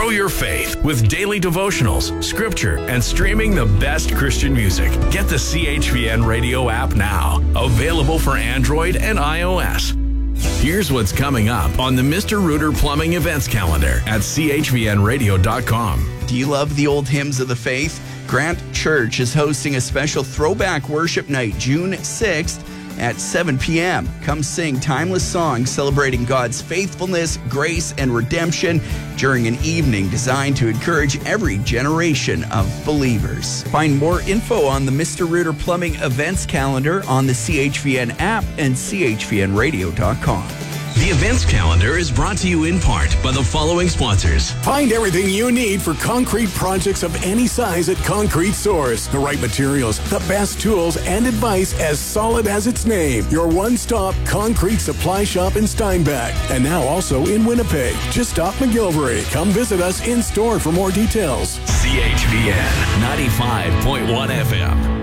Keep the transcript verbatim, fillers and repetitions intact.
Grow your faith with daily devotionals, scripture, and streaming the best Christian music. Get the C H V N Radio app now. Available for Android and iOS. Here's what's coming up on the Mister Rooter Plumbing events calendar at C H V N radio dot com. Do you love the old hymns of the faith? Grant Church is hosting a special throwback worship night June sixth at seven p.m. Come sing timeless songs celebrating God's faithfulness, grace, and redemption during an evening designed to encourage every generation of believers. Find more info on the Mister Rooter Plumbing events calendar on the C H V N app and C H V N radio dot com. The events calendar is brought to you in part by the following sponsors. Find everything you need for concrete projects of any size at Concrete Source. The right materials, the best tools, and advice as solid as its name. Your one-stop concrete supply shop in Steinbach. And now also in Winnipeg. Just off McGilvery. Come visit us in store for more details. C H V N ninety-five point one F M.